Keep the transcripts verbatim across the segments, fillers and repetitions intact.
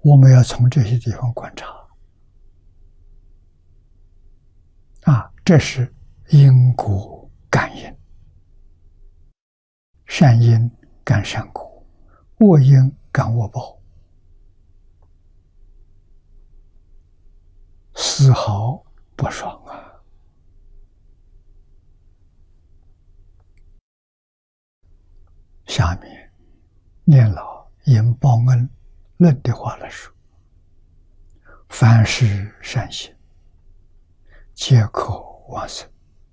我们要从这些地方观察啊，这是因果感应，善因感善果，恶因感恶报，丝毫不爽啊！下面念老因报恩论的话来说，凡是善行，皆可往生，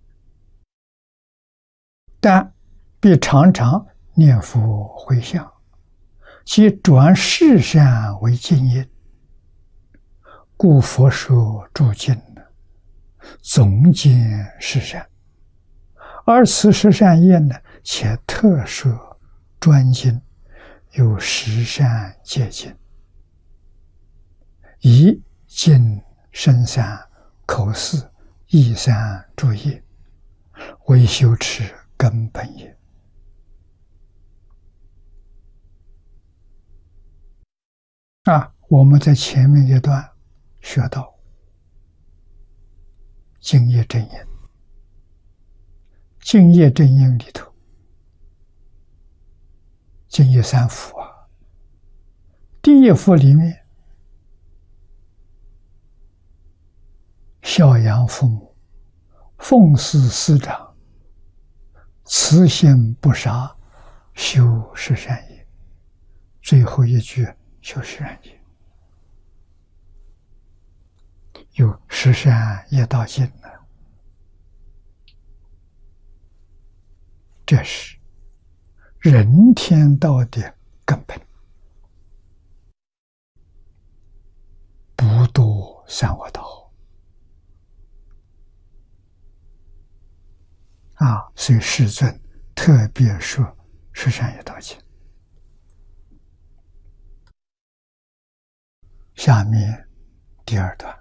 但必常常念佛回向，其转世善为净业，故佛说诸经总见是善，而此十善业呢，且特设专经，有十善戒经，以尽身三、口四、意三诸业，为修持根本也。啊，我们在前面一段学到净业真因，净业真因里头，净业三福啊，第一福里面，孝养父母，奉事师长，慈心不杀，修十善业。最后一句修十善业，有十善业道经呢，这是人天道的根本，不堕三恶道啊！所以世尊特别说十善业道经。下面第二段。